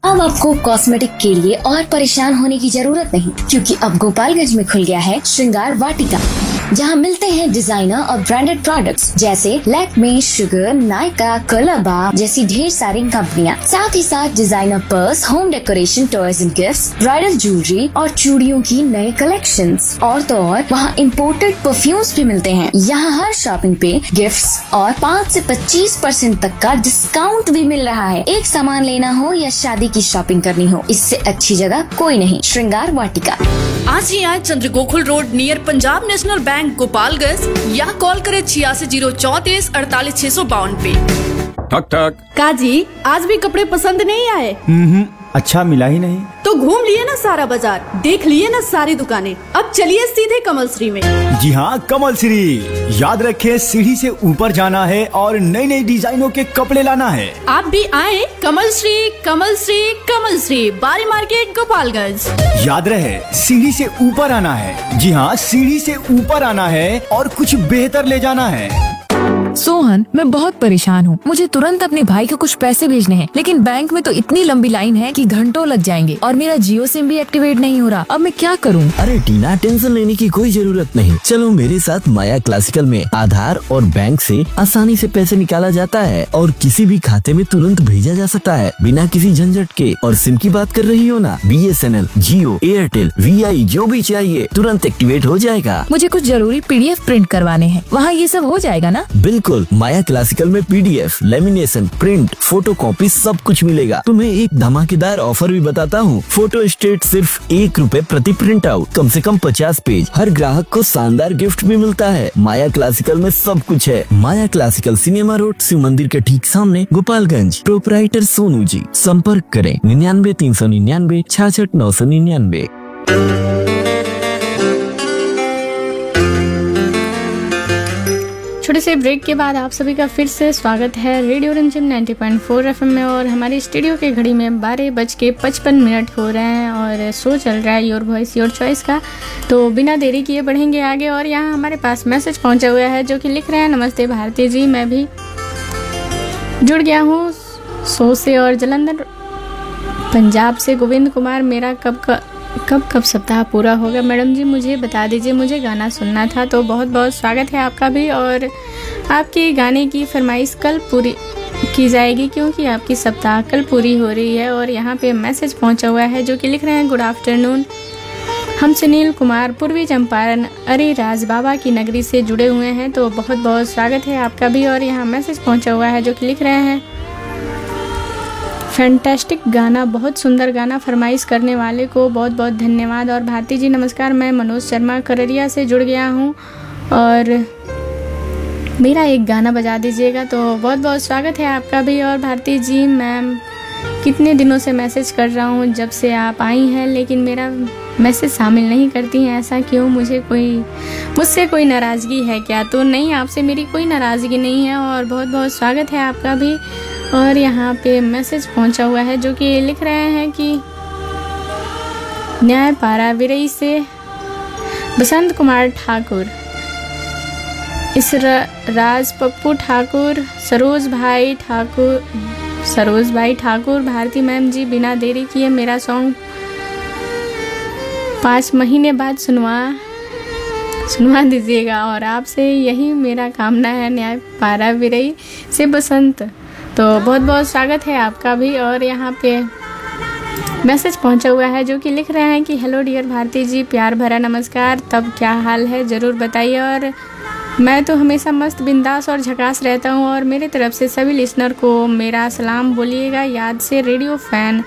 अब आपको कॉस्मेटिक के लिए और परेशान होने की जरूरत नहीं, क्योंकि अब गोपालगंज में खुल गया है श्रृंगार वाटिका, जहां मिलते हैं डिजाइनर और ब्रांडेड प्रोडक्ट्स जैसे लैक्मे, शुगर, नायका, कोलाबा जैसी ढेर सारी कंपनियां। साथ ही साथ designer purse, home decoration, toys and gifts, bridal jewellery और चूड़ियों की नए कलेक्शंस। और तो और वहां इम्पोर्टेड परफ्यूम्स भी मिलते हैं। यहाँ हर शॉपिंग पे गिफ्ट्स और 5 से 25% तक का डिस्काउंट भी मिल रहा है। एक सामान लेना हो या शादी की शॉपिंग करनी हो, इससे अच्छी जगह कोई नहीं। श्रृंगार वाटिका। आज ही आए चंद्र Gokul road near Punjab national bank Gopalganj, या कॉल करें 86 034 48 652 पे। ठक ठक। काजी, आज भी कपड़े पसंद नहीं आए? अच्छा मिला ही नहीं तो घूम लिए ना सारा बाजार, देख लिए ना सारी दुकानें, अब चलिए सीधे कमल श्री में। जी हाँ, कमल श्री। याद रखे, सीढ़ी से ऊपर जाना है और नई नई डिजाइनों के कपड़े लाना है। आप भी आए कमल श्री, कमल श्री, कमल श्री, बारी मार्केट गोपालगंज। याद रहे, सीढ़ी से ऊपर आना है। जी हाँ, सीढ़ी से ऊपर आना है और कुछ बेहतर ले जाना है। सोहन, मैं बहुत परेशान हूँ। मुझे तुरंत अपने भाई को कुछ पैसे भेजने हैं, लेकिन बैंक में तो इतनी लंबी लाइन है कि घंटों लग जाएंगे और मेरा जियो सिम भी एक्टिवेट नहीं हो रहा। अब मैं क्या करूँ? अरे टीना, टेंशन लेने की कोई जरूरत नहीं। चलो मेरे साथ माया क्लासिकल में आधार और बैंक से आसानी से पैसे निकाला जाता है और किसी भी खाते में तुरंत भेजा जा सकता है बिना किसी झंझट के। और सिम की बात कर रही हो ना, BSNL, जियो, एयरटेल, VI जो भी चाहिए तुरंत एक्टिवेट हो जाएगा। मुझे कुछ जरूरी PDF प्रिंट करवाने हैं, वहाँ ये सब हो जाएगा ना? बिल्कुल, माया क्लासिकल में PDF, lamination, print, photo copy सब कुछ मिलेगा। तुम्हें एक धमाकेदार ऑफर भी बताता हूँ। फोटो स्टेट सिर्फ ₹1 प्रति प्रिंट आउट, कम से कम 50 पेज। हर ग्राहक को शानदार गिफ्ट भी मिलता है। माया क्लासिकल में सब कुछ है। माया क्लासिकल, सिनेमा रोड, शिव मंदिर के ठीक सामने, गोपालगंज। प्रोपराइटर सोनू जी। संपर्क करें 99 399 66 999। छोटे से ब्रेक के बाद आप सभी का फिर से स्वागत है रेडियो रंजन 90.4 FM में। और हमारी स्टूडियो के घड़ी में 12:55 हो रहे हैं और शो चल रहा है योर वॉइस योर चॉइस का। तो बिना देरी किए बढ़ेंगे आगे। और यहाँ हमारे पास मैसेज पहुँचा हुआ है जो कि लिख रहे हैं, नमस्ते भारती जी, मैं भी जुड़ गया हूँ शो से और जलंधर पंजाब से गोविंद कुमार। मेरा कब सप्ताह पूरा होगा मैडम जी, मुझे बता दीजिए, मुझे गाना सुनना था। तो बहुत बहुत स्वागत है आपका भी। और आपके गाने की फरमाइश कल पूरी की जाएगी क्योंकि आपकी सप्ताह कल पूरी हो रही है। और यहाँ पे मैसेज पहुँचा हुआ है जो कि लिख रहे हैं, गुड आफ्टरनून, हम सुनील कुमार पूर्वी चंपारण अरे राज बाबा की नगरी से जुड़े हुए हैं। तो बहुत बहुत स्वागत है आपका भी। और यहाँ मैसेज पहुँचा हुआ है जो कि लिख रहे हैं, फैंटास्टिक गाना, बहुत सुंदर गाना, फरमाइश करने वाले को बहुत बहुत धन्यवाद। और भारती जी नमस्कार, मैं मनोज शर्मा कररिया से जुड़ गया हूँ और मेरा एक गाना बजा दीजिएगा। तो बहुत बहुत स्वागत है आपका भी। और भारती जी, मैम कितने दिनों से मैसेज कर रहा हूँ जब से आप आई हैं, लेकिन मेरा मैसेज शामिल नहीं करती हैं, ऐसा क्यों? मुझसे कोई नाराज़गी है क्या? तो नहीं, आपसे मेरी कोई नाराज़गी नहीं है। और बहुत बहुत स्वागत है आपका भी। और यहाँ पे मैसेज पहुँचा हुआ है जो कि लिख रहे हैं कि न्याय पारा विरई से बसंत कुमार ठाकुर, इस राज पप्पू ठाकुर, सरोज भाई ठाकुर, भारती मैम जी, बिना देरी किए मेरा सॉन्ग 5 महीने बाद सुनवा दीजिएगा। और आपसे यही मेरा कामना है, न्याय पारा विरई से बसंत। तो बहुत बहुत स्वागत है आपका भी। और यहाँ पे मैसेज पहुँचा हुआ है जो कि लिख रहे हैं कि हेलो डियर भारती जी, प्यार भरा नमस्कार, तब क्या हाल है, ज़रूर बताइए। और मैं तो हमेशा मस्त बिंदास और झकास रहता हूँ। और मेरे तरफ से सभी लिसनर को मेरा सलाम बोलिएगा। याद से रेडियो फ़ैन